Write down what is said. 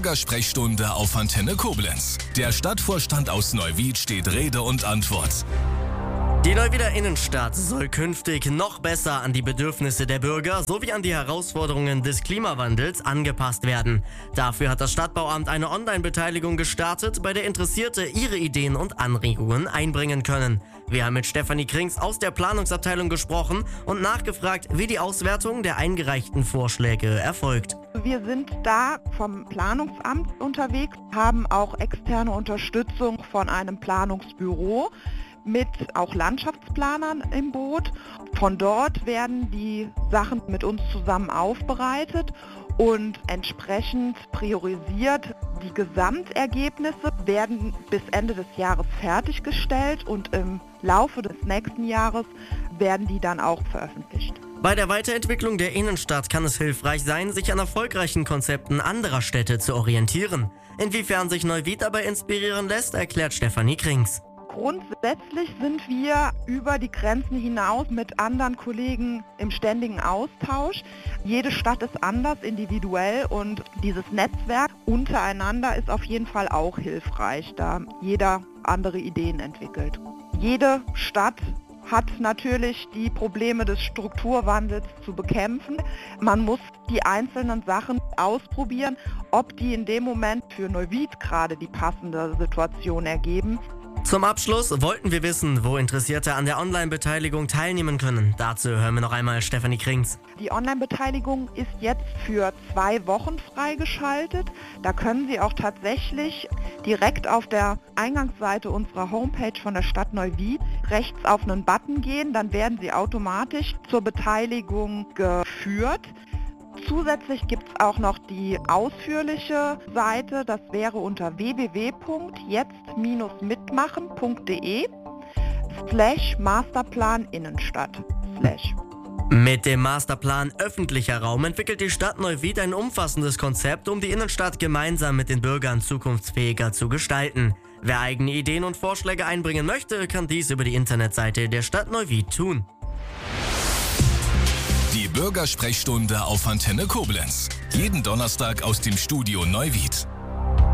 Bürgersprechstunde auf Antenne Koblenz. Der Stadtvorstand aus Neuwied steht Rede und Antwort. Die Neuwieder Innenstadt soll künftig noch besser an die Bedürfnisse der Bürger sowie an die Herausforderungen des Klimawandels angepasst werden. Dafür hat das Stadtbauamt eine Online-Beteiligung gestartet, bei der Interessierte ihre Ideen und Anregungen einbringen können. Wir haben mit Stefanie Krings aus der Planungsabteilung gesprochen und nachgefragt, wie die Auswertung der eingereichten Vorschläge erfolgt. Wir sind da vom Planungsamt unterwegs, haben auch externe Unterstützung von einem Planungsbüro mit auch Landschaftsplanern im Boot. Von dort werden die Sachen mit uns zusammen aufbereitet und entsprechend priorisiert. Die Gesamtergebnisse werden bis Ende des Jahres fertiggestellt und im Laufe des nächsten Jahres werden die dann auch veröffentlicht. Bei der Weiterentwicklung der Innenstadt kann es hilfreich sein, sich an erfolgreichen Konzepten anderer Städte zu orientieren. Inwiefern sich Neuwied dabei inspirieren lässt, erklärt Stefanie Krings. Grundsätzlich sind wir über die Grenzen hinaus mit anderen Kollegen im ständigen Austausch. Jede Stadt ist anders, individuell, und dieses Netzwerk untereinander ist auf jeden Fall auch hilfreich, da jeder andere Ideen entwickelt. Jede Stadt hat natürlich die Probleme des Strukturwandels zu bekämpfen. Man muss die einzelnen Sachen ausprobieren, ob die in dem Moment für Neuwied gerade die passende Situation ergeben. Zum Abschluss wollten wir wissen, wo Interessierte an der Online-Beteiligung teilnehmen können. Dazu hören wir noch einmal Stefanie Krings. Die Online-Beteiligung ist jetzt für 2 Wochen freigeschaltet. Da können Sie auch tatsächlich direkt auf der Eingangsseite unserer Homepage von der Stadt Neuwied rechts auf einen Button gehen. Dann werden Sie automatisch zur Beteiligung geführt. Zusätzlich gibt es auch noch die ausführliche Seite, das wäre unter www.jetzt-mitmachen.de/Masterplan Innenstadt. Mit dem Masterplan öffentlicher Raum entwickelt die Stadt Neuwied ein umfassendes Konzept, um die Innenstadt gemeinsam mit den Bürgern zukunftsfähiger zu gestalten. Wer eigene Ideen und Vorschläge einbringen möchte, kann dies über die Internetseite der Stadt Neuwied tun. Die Bürgersprechstunde auf Antenne Koblenz. Jeden Donnerstag aus dem Studio Neuwied.